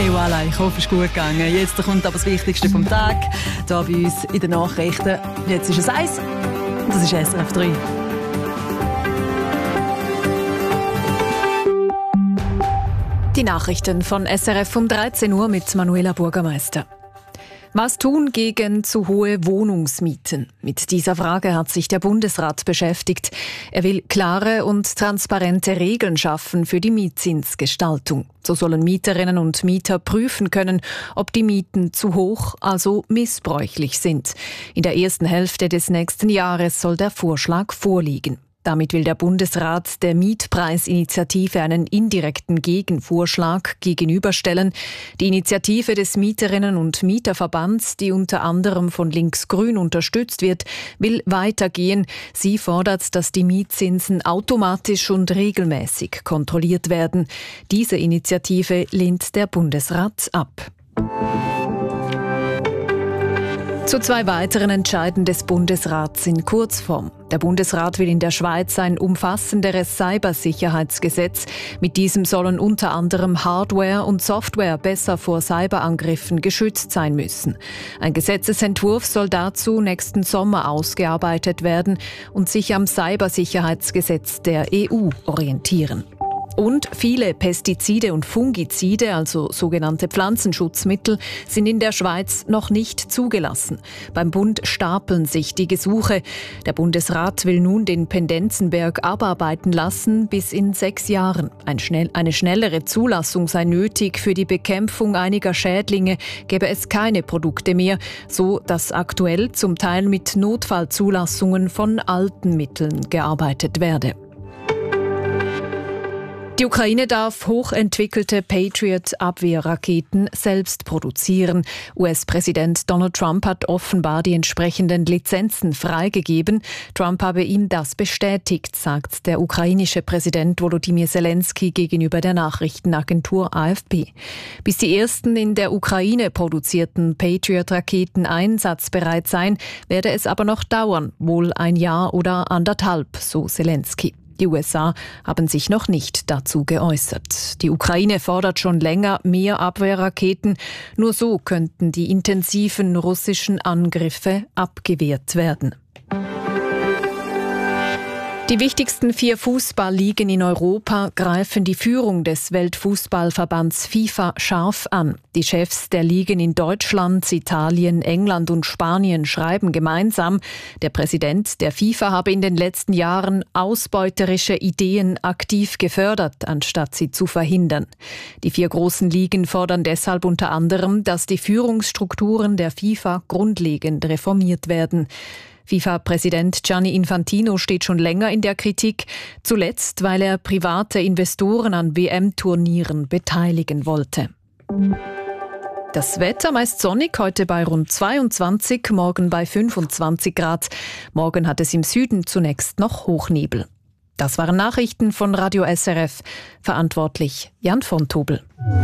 Et voilà, ich hoffe, es ist gut gegangen. Jetzt kommt aber das Wichtigste vom Tag, hier bei uns in den Nachrichten. Jetzt ist es 1 und das ist SRF 3. Die Nachrichten von SRF um 13 Uhr mit Manuela Bürgermeister. Was tun gegen zu hohe Wohnungsmieten? Mit dieser Frage hat sich der Bundesrat beschäftigt. Er will klare und transparente Regeln schaffen für die Mietzinsgestaltung. So sollen Mieterinnen und Mieter prüfen können, ob die Mieten zu hoch, also missbräuchlich sind. In der ersten Hälfte des nächsten Jahres soll der Vorschlag vorliegen. Damit will der Bundesrat der Mietpreisinitiative einen indirekten Gegenvorschlag gegenüberstellen. Die Initiative des Mieterinnen- und Mieterverbands, die unter anderem von Linksgrün unterstützt wird, will weitergehen. Sie fordert, dass die Mietzinsen automatisch und regelmäßig kontrolliert werden. Diese Initiative lehnt der Bundesrat ab. Zu 2 weiteren Entscheiden des Bundesrats in Kurzform. Der Bundesrat will in der Schweiz ein umfassenderes Cybersicherheitsgesetz. Mit diesem sollen unter anderem Hardware und Software besser vor Cyberangriffen geschützt sein müssen. Ein Gesetzesentwurf soll dazu nächsten Sommer ausgearbeitet werden und sich am Cybersicherheitsgesetz der EU orientieren. Und viele Pestizide und Fungizide, also sogenannte Pflanzenschutzmittel, sind in der Schweiz noch nicht zugelassen. Beim Bund stapeln sich die Gesuche. Der Bundesrat will nun den Pendenzenberg abarbeiten lassen bis in 6 Jahren. Eine schnellere Zulassung sei nötig. Für die Bekämpfung einiger Schädlinge gäbe es keine Produkte mehr, so dass aktuell zum Teil mit Notfallzulassungen von alten Mitteln gearbeitet werde. Die Ukraine darf hochentwickelte Patriot-Abwehrraketen selbst produzieren. US-Präsident Donald Trump hat offenbar die entsprechenden Lizenzen freigegeben. Trump habe ihm das bestätigt, sagt der ukrainische Präsident Volodymyr Zelensky gegenüber der Nachrichtenagentur AFP. Bis die ersten in der Ukraine produzierten Patriot-Raketen einsatzbereit seien, werde es aber noch dauern, wohl 1 Jahr oder 1,5, so Zelensky. Die USA haben sich noch nicht dazu geäußert. Die Ukraine fordert schon länger mehr Abwehrraketen. Nur so könnten die intensiven russischen Angriffe abgewehrt werden. Die wichtigsten 4 Fußballligen in Europa greifen die Führung des Weltfußballverbands FIFA scharf an. Die Chefs der Ligen in Deutschland, Italien, England und Spanien schreiben gemeinsam, der Präsident der FIFA habe in den letzten Jahren ausbeuterische Ideen aktiv gefördert, anstatt sie zu verhindern. Die 4 großen Ligen fordern deshalb unter anderem, dass die Führungsstrukturen der FIFA grundlegend reformiert werden. FIFA-Präsident Gianni Infantino steht schon länger in der Kritik, zuletzt weil er private Investoren an WM-Turnieren beteiligen wollte. Das Wetter meist sonnig, heute bei rund 22, morgen bei 25 Grad. Morgen hat es im Süden zunächst noch Hochnebel. Das waren Nachrichten von Radio SRF. Verantwortlich Jan von Tobel.